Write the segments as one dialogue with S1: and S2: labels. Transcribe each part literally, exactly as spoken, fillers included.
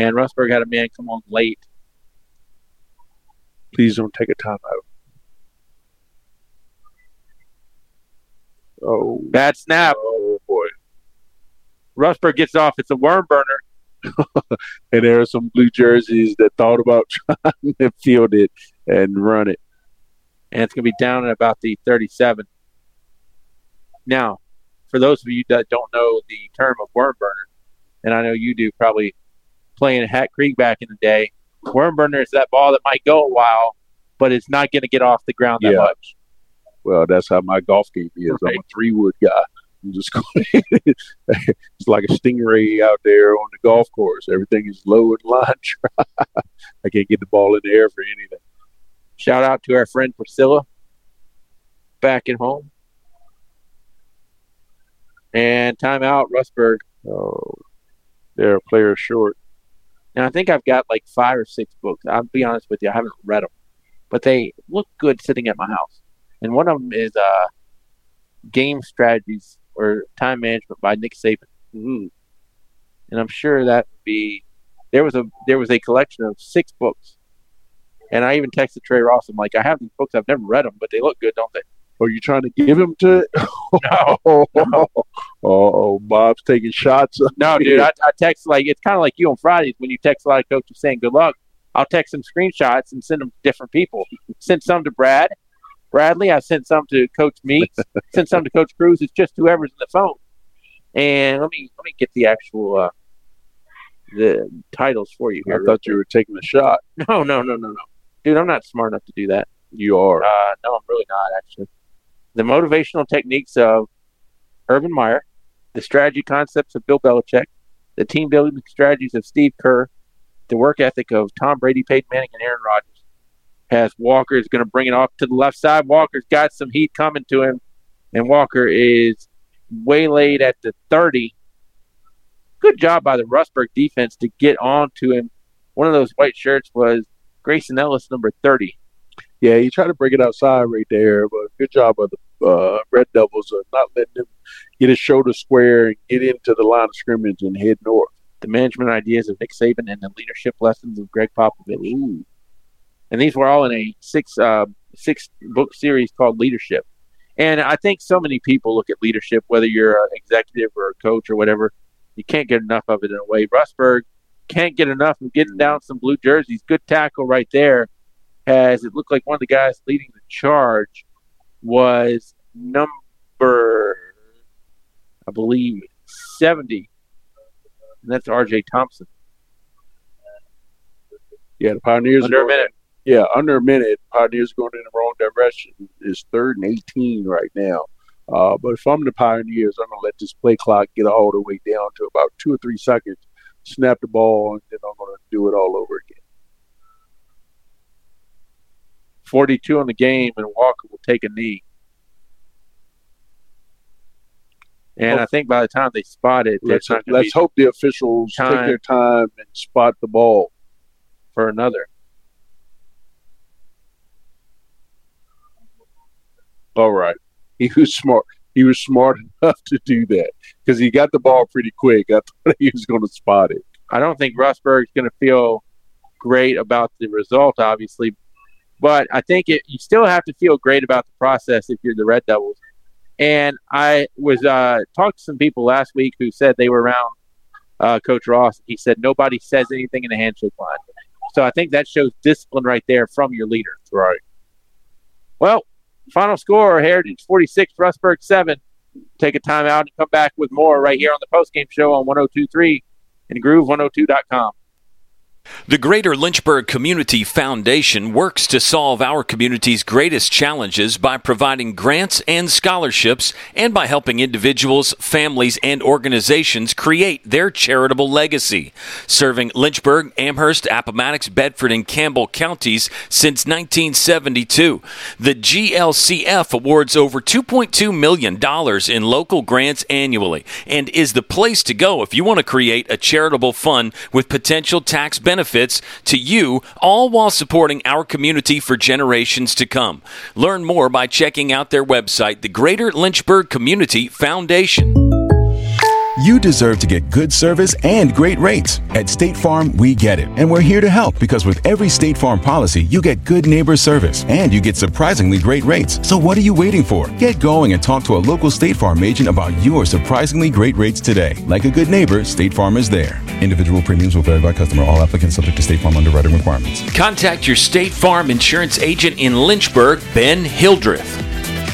S1: And Rustburg had a man come on late.
S2: Please don't take a timeout. Oh.
S1: Bad snap.
S2: Oh, boy.
S1: Rustburg gets off. It's a worm burner.
S2: And there are some blue jerseys that thought about trying to field it and run it.
S1: And it's going to be down at about the thirty-seven. Now, for those of you that don't know the term of worm burner, and I know you do probably playing at Hat Creek back in the day, worm burner is that ball that might go a while, but it's not going to get off the ground that
S2: yeah.
S1: much.
S2: Well, that's how my golf game is. Right. I'm a three-wood guy. I'm just going it's like a stingray out there on the golf course. Everything is low and line dry. I can't get the ball in the air for anything.
S1: Shout out to our friend Priscilla back at home. And timeout, Rustburg.
S2: Oh, they're a player short.
S1: Now, I think I've got like five or six books. I'll be honest with you, I haven't read them. But they look good sitting at my house. And one of them is uh, Game Strategies or Time Management by Nick Saban. Mm-hmm. And I'm sure that would be there was a there was a collection of six books. And I even texted Trey Ross. I'm like, I have these books. I've never read them, but they look good, don't they?
S2: Are you trying to give him to it?
S1: No.
S2: no. Oh, Bob's taking shots.
S1: No, dude. I, I text like it's kind of like you on Fridays when you text a lot of coaches saying good luck. I'll text them screenshots and send them to different people. Sent some to Brad. Bradley, I sent some to Coach Meeks, sent some to Coach Cruz. It's just whoever's on the phone. And let me let me get the actual uh, the titles for you here.
S2: I thought you were taking a shot.
S1: No, no, no, no, no. Dude, I'm not smart enough to do that.
S2: You are.
S1: Uh, no, I'm really not, actually. The motivational techniques of Urban Meyer, the strategy concepts of Bill Belichick, the team building strategies of Steve Kerr, the work ethic of Tom Brady, Peyton Manning, and Aaron Rodgers. As Walker is going to bring it off to the left side. Walker's got some heat coming to him, and Walker is waylaid at the thirty. Good job by the Rustburg defense to get on to him. One of those white shirts was Grayson Ellis, number thirty.
S2: Yeah, he tried to bring it outside right there, but good job by the uh, Red Devils of not letting him get his shoulder square and get into the line of scrimmage and head north.
S1: The management ideas of Nick Saban and the leadership lessons of Greg Popovich. Ooh. And these were all in a six uh, six book series called Leadership. And I think so many people look at leadership, whether you're an executive or a coach or whatever, you can't get enough of it in a way. Rustburg can't get enough of getting down some blue jerseys. Good tackle right there. As it looked like one of the guys leading the charge was number, I believe, seventy. And that's R J Thompson.
S2: Yeah, the Pioneers.
S1: Under a minute.
S2: Yeah, under a minute. Pioneers going in the wrong direction. It's third and eighteen right now. Uh, but if I'm the Pioneers, I'm going to let this play clock get all the way down to about two or three seconds, snap the ball, and then I'm going to do it all over again.
S1: forty-two on the game, and Walker will take a knee. And oh, I think by the time they spot it,
S2: let's, let's hope the officials take their time and spot the ball
S1: for another.
S2: All right. He was smart. He was smart enough to do that because he got the ball pretty quick. I thought he was going to spot it.
S1: I don't think Rustburg's going to feel great about the result, obviously. But I think it, you still have to feel great about the process if you're the Red Devils. And I was uh, talked to some people last week who said they were around uh, Coach Ross. He said nobody says anything in the handshake line. So I think that shows discipline right there from your leader.
S2: Right.
S1: Well, final score, Heritage forty-six, Rustburg seven. Take a timeout and come back with more right here on the postgame show on one oh two point three and groove one oh two dot com.
S3: The Greater Lynchburg Community Foundation works to solve our community's greatest challenges by providing grants and scholarships and by helping individuals, families, and organizations create their charitable legacy. Serving Lynchburg, Amherst, Appomattox, Bedford, and Campbell counties since nineteen seventy-two. The G L C F awards over two point two million dollars in local grants annually and is the place to go if you want to create a charitable fund with potential tax benefits benefits to you, all while supporting our community for generations to come. Learn more by checking out their website, the Greater Lynchburg Community Foundation.
S4: You deserve to get good service and great rates. At State Farm, we get it. And we're here to help because with every State Farm policy, you get good neighbor service and you get surprisingly great rates. So what are you waiting for? Get going and talk to a local State Farm agent about your surprisingly great rates today. Like a good neighbor, State Farm is there. Individual premiums will vary by customer. All applicants subject to State Farm underwriting requirements.
S3: Contact your State Farm insurance agent in Lynchburg, Ben Hildreth.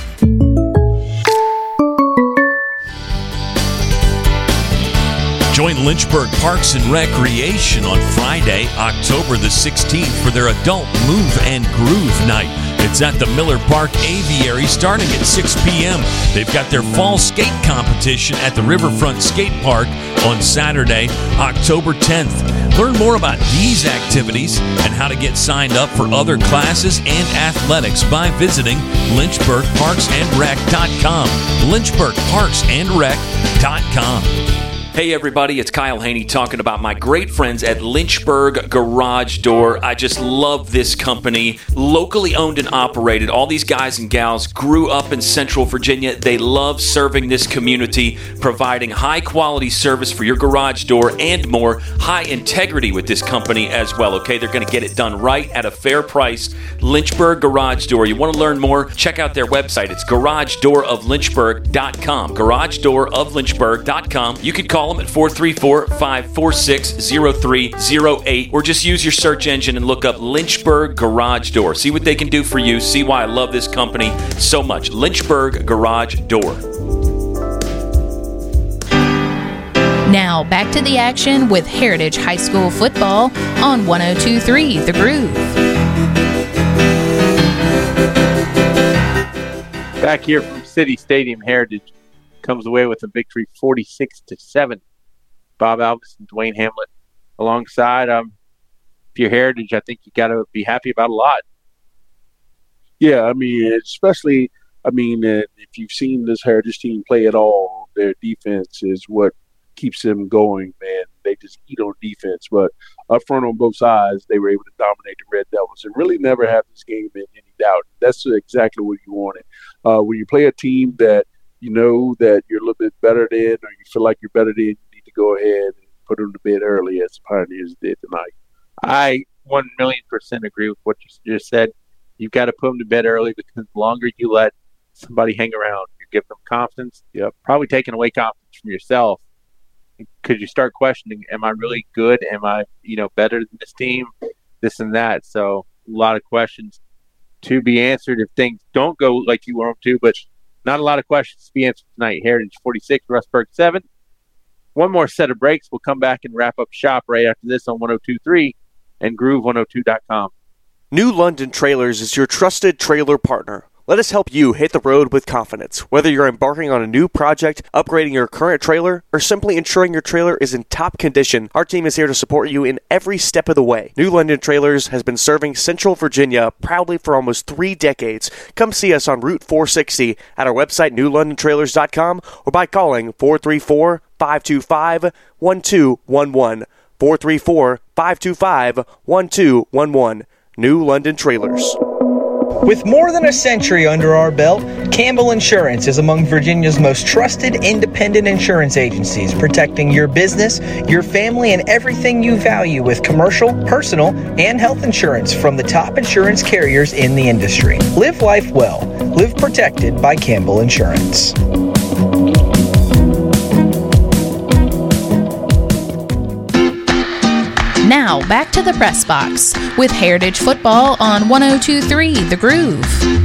S3: Join Lynchburg Parks and Recreation on Friday, October the sixteenth for their Adult Move and Groove Night. It's at the Miller Park Aviary starting at six p.m. They've got their fall skate competition at the Riverfront Skate Park on Saturday, October tenth. Learn more about these activities and how to get signed up for other classes and athletics by visiting lynchburg parks and rec dot com. lynchburg parks and rec dot com. Hey everybody, it's Kyle Haney talking about my great friends at Lynchburg Garage Door. I just love this company. Locally owned and operated. All these guys and gals grew up in Central Virginia. They love serving this community, providing high quality service for your garage door and more. High integrity with this company as well, okay? They're going to get it done right at a fair price. Lynchburg Garage Door. You want to learn more? Check out their website. It's garage door of lynchburg dot com. garage door of lynchburg dot com. You can call them at four three four, five four six, zero three zero eight or just use your search engine and look up Lynchburg Garage Door. See what they can do for you. See why I love this company so much. Lynchburg Garage Door.
S5: Now back to the action with Heritage High School football on one oh two point three The Groove.
S1: Back here from City Stadium, Heritage comes away with a victory forty-six to seven. Bob Alvis and Dwayne Hamlet alongside. Um, if you're Heritage, I think you got to be happy about a lot.
S2: Yeah, I mean, especially, I mean, uh, if you've seen this Heritage team play at all, their defense is what keeps them going, man. They just eat on defense. But up front on both sides, they were able to dominate the Red Devils and really never have this game in any doubt. That's exactly what you wanted. Uh, when you play a team that you know that you're a little bit better than, or you feel like you're better than, you need to go ahead and put them to bed early, as the Pioneers did tonight.
S1: I one million percent agree with what you just said. You've got to put them to bed early because the longer you let somebody hang around, you give them confidence. Yep. Probably taking away confidence from yourself. Could you start questioning, am I really good? Am I, you know, better than this team? This and that. So a lot of questions to be answered if things don't go like you want them to, but not a lot of questions to be answered tonight. Heritage forty-six, Rustburg seven. One more set of breaks. We'll come back and wrap up shop right after this on one oh two point three and groove one oh two dot com.
S6: New London Trailers is your trusted trailer partner. Let us help you hit the road with confidence. Whether you're embarking on a new project, upgrading your current trailer, or simply ensuring your trailer is in top condition, our team is here to support you in every step of the way. New London Trailers has been serving Central Virginia proudly for almost three decades. Come see us on Route four sixty at our website, new london trailers dot com, or by calling four three four, five two five, one two one one. four three four, five two five, one two one one. New London Trailers.
S7: With more than a century under our belt, Campbell Insurance is among Virginia's most trusted independent insurance agencies, protecting your business, your family, and everything you value with commercial, personal, and health insurance from the top insurance carriers in the industry. Live life well. Live protected by Campbell Insurance.
S5: Now, back to the press box with Heritage Football on one oh two point three The Groove.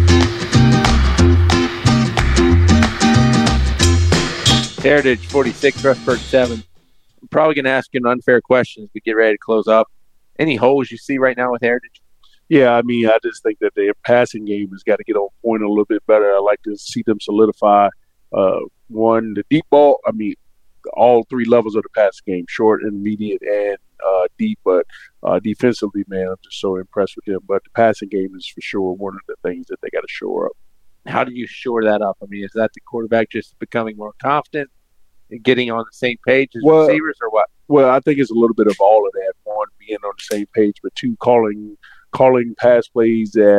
S1: Heritage forty-six, Rustburg seven. I'm probably going to ask you an unfair question as we get ready to close up. Any holes you see right now with Heritage?
S2: Yeah, I mean, I just think that their passing game has got to get on point a little bit better. I like to see them solidify, uh, one, the deep ball. I mean, all three levels of the passing game, short, intermediate, and uh, deep. But uh, defensively, man, I'm just so impressed with them. But the passing game is for sure one of the things that they got to shore up.
S1: How do you shore that up? I mean, is that the quarterback just becoming more confident and getting on the same page as
S2: well,
S1: receivers, or what?
S2: Well, I think it's a little bit of all of that. One, being on the same page, but two, calling calling pass plays that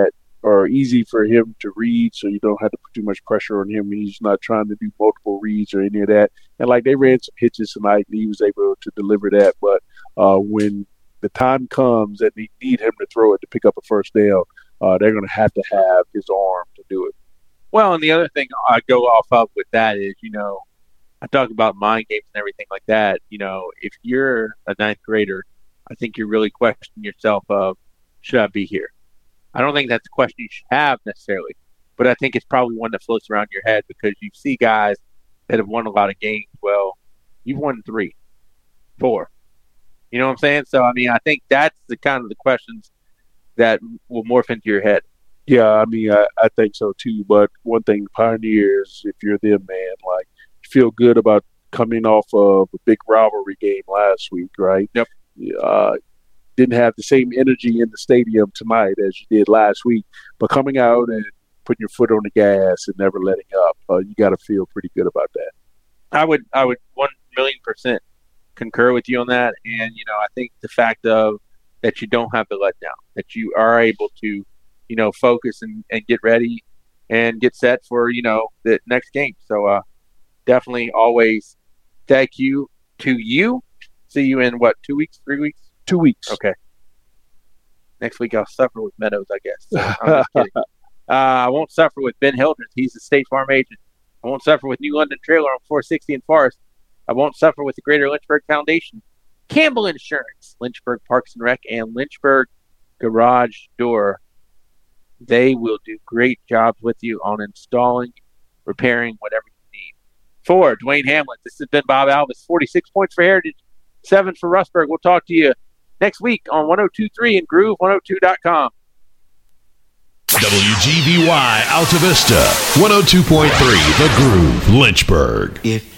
S2: are easy for him to read, so you don't have to put too much pressure on him. He's not trying to do multiple reads or any of that. And, like, they ran some hitches tonight, and he was able to deliver that. But uh, when the time comes that they need him to throw it to pick up a first down, uh, they're going to have to have his arm to do it.
S1: Well, and the other thing I go off of with that is, you know, I talk about mind games and everything like that. You know, if you're a ninth grader, I think you're really questioning yourself of, should I be here? I don't think that's a question you should have necessarily, but I think it's probably one that floats around your head because you see guys that have won a lot of games. Well, you've won three, four. You know what I'm saying? So, I mean, I think that's the kind of the questions that will morph into your head.
S2: Yeah, I mean, I, I think so too. But one thing, Pioneers, if you're them, man, like, you feel good about coming off of a big rivalry game last week, right?
S1: Yep.
S2: Uh, didn't have the same energy in the stadium tonight as you did last week, but coming out and putting your foot on the gas and never letting up, uh, you got to feel pretty good about that.
S1: I would, I would one million percent concur with you on that. And, you know, I think the fact of that you don't have the letdown, that you are able to, you know, focus and, and get ready and get set for, you know, the next game. So uh, definitely always thank you to you. See you in what, two weeks, three weeks?
S2: Two weeks.
S1: Okay. Next week I'll suffer with Meadows, I guess. So I'm just kidding. Uh, I won't suffer with Ben Hildreth. He's the State Farm agent. I won't suffer with New London Trailer on four sixty and Forest. I won't suffer with the Greater Lynchburg Foundation, Campbell Insurance, Lynchburg Parks and Rec, and Lynchburg Garage Door. They will do great jobs with you on installing, repairing, whatever you need. For Dwayne Hamlet, this has been Bob Alvis. forty-six points for Heritage, seven for Rustburg. We'll talk to you next week on one oh two point three and groove one oh two dot com.
S8: W G V Y Alta Vista, one oh two point three The Groove, Lynchburg.
S9: If